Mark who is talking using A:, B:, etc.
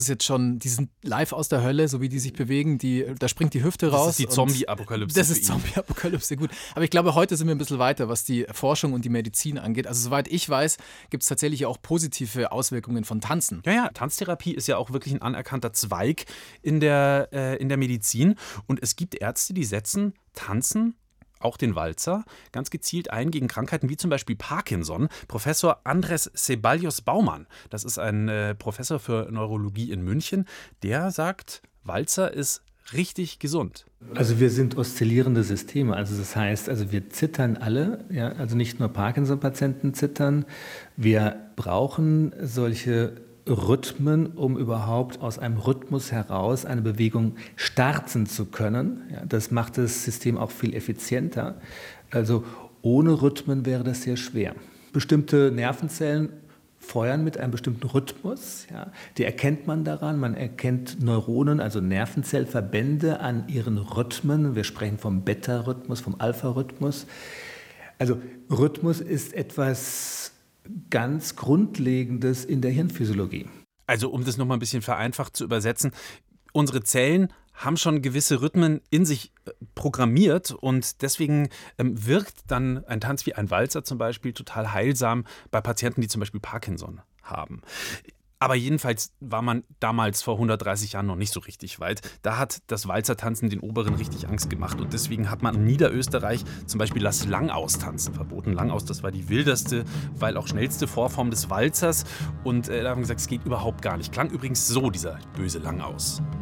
A: Das ist jetzt schon, die sind live aus der Hölle, so wie die sich bewegen, da springt die Hüfte raus.
B: Das ist die Zombie-Apokalypse.
A: Das ist Zombie-Apokalypse, gut. Aber ich glaube, heute sind wir ein bisschen weiter, was die Forschung und die Medizin angeht. Also soweit ich weiß, gibt es tatsächlich auch positive Auswirkungen von Tanzen.
B: Ja, Tanztherapie ist ja auch wirklich ein anerkannter Zweig in der Medizin. Und es gibt Ärzte, die setzen Tanzen, auch den Walzer, ganz gezielt ein gegen Krankheiten wie zum Beispiel Parkinson. Professor Andrés Ceballos-Baumann, das ist ein Professor für Neurologie in München, der sagt, Walzer ist richtig gesund.
C: Also wir sind oszillierende Systeme, also das heißt, wir zittern alle, ja, also nicht nur Parkinson-Patienten zittern, wir brauchen solche Rhythmen, um überhaupt aus einem Rhythmus heraus eine Bewegung starten zu können. Ja, das macht das System auch viel effizienter. Also ohne Rhythmen wäre das sehr schwer. Bestimmte Nervenzellen feuern mit einem bestimmten Rhythmus. Ja, die erkennt man daran. Man erkennt Neuronen, also Nervenzellverbände an ihren Rhythmen. Wir sprechen vom Beta-Rhythmus, vom Alpha-Rhythmus. Also Rhythmus ist etwas ganz Grundlegendes in der Hirnphysiologie.
B: Also um das nochmal ein bisschen vereinfacht zu übersetzen, unsere Zellen haben schon gewisse Rhythmen in sich programmiert und deswegen wirkt dann ein Tanz wie ein Walzer zum Beispiel total heilsam bei Patienten, die zum Beispiel Parkinson haben. Aber jedenfalls war man damals vor 130 Jahren noch nicht so richtig weit. Da hat das Walzertanzen den Oberen richtig Angst gemacht. Und deswegen hat man in Niederösterreich zum Beispiel das Langaustanzen verboten. Langaus, das war die wildeste, weil auch schnellste Vorform des Walzers. Und da haben wir gesagt, es geht überhaupt gar nicht. Klang übrigens so, dieser böse Langaus.